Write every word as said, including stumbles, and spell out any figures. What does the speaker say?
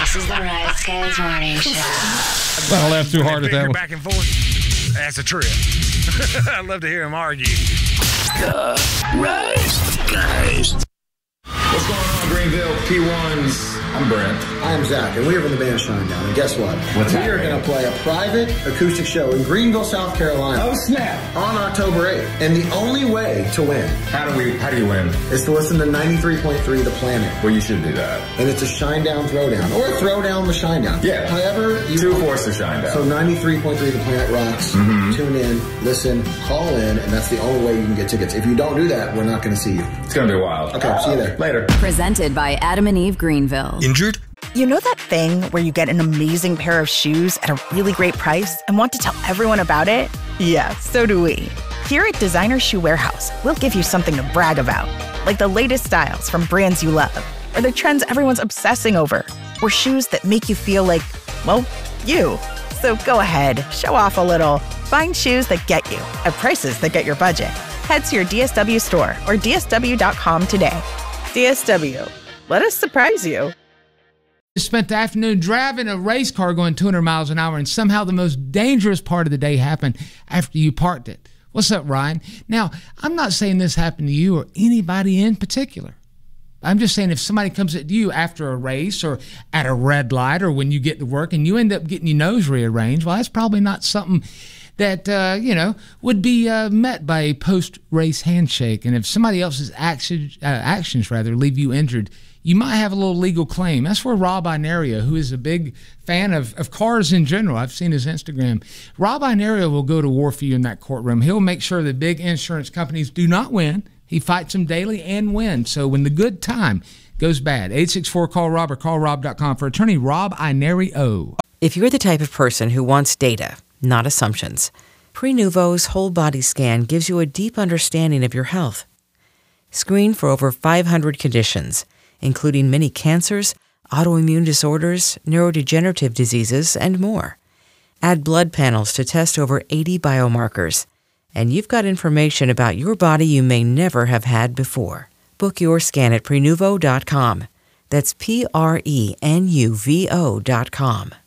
This is the Rise Guys Morning Show. Well, I laughed too hard at that one. Back and forth. That's a trip. I'd love to hear him argue. The Rise Guys. What's going on, Greenville? P ones. I'm Brent. I'm Zach, and we are from the band Shinedown. And guess what? What's we happening? are going to play a private acoustic show in Greenville, South Carolina. Oh, snap. On October eighth. And the only way to win How do we, how do you win? is to listen to ninety-three point three The Planet. Well, you should do that. And it's a Shinedown throwdown, or a throwdown with Shinedown. Yeah. However you Two want. force to shine down. So ninety-three point three The Planet rocks. Mm-hmm. Tune in, listen, call in, and that's the only way you can get tickets. If you don't do that, we're not going to see you. It's going to be wild. Okay, see you there. Later. Presented by Adam and Eve Greenville. Injured? You know that thing where you get an amazing pair of shoes at a really great price and want to tell everyone about it? Yeah, so do we. Here at Designer Shoe Warehouse, we'll give you something to brag about, like the latest styles from brands you love, or the trends everyone's obsessing over, or shoes that make you feel like, well, you. So go ahead, show off a little. Find shoes that get you at prices that get your budget. Head to your D S W store or D S W dot com today. D S W, let us surprise you. Spent the afternoon driving a race car going two hundred miles an hour, and somehow the most dangerous part of the day happened after you parked it. What's up, Ryan? Now, I'm not saying this happened to you or anybody in particular. I'm just saying if somebody comes at you after a race or at a red light or when you get to work and you end up getting your nose rearranged, well, that's probably not something that, uh, you know, would be uh, met by a post-race handshake. And if somebody else's action, uh, actions, rather, leave you injured, you might have a little legal claim. That's where Rob Inario, who is a big fan of, of cars in general, I've seen his Instagram, Rob Inario will go to war for you in that courtroom. He'll make sure the big insurance companies do not win. He fights them daily and wins. So when the good time goes bad, eight six four, call Rob or call rob dot com for attorney Rob Inario. If you're the type of person who wants data, not assumptions, Prenuvo's whole body scan gives you a deep understanding of your health. Screen for over five hundred conditions, including many cancers, autoimmune disorders, neurodegenerative diseases, and more. Add blood panels to test over eighty biomarkers, and you've got information about your body you may never have had before. Book your scan at Prenuvo dot com. That's P R E N U V O dot com.